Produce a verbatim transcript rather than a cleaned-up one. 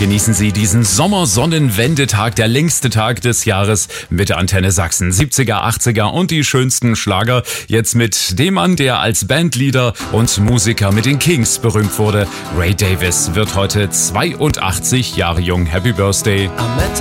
Genießen Sie diesen Sommersonnenwendetag, der längste Tag des Jahres mit der Antenne Sachsen. siebziger, achtziger und die schönsten Schlager. Jetzt mit dem Mann, der als Bandleader und Musiker mit den Kings berühmt wurde. Ray Davies wird heute zweiundachtzig Jahre jung. Happy Birthday. I met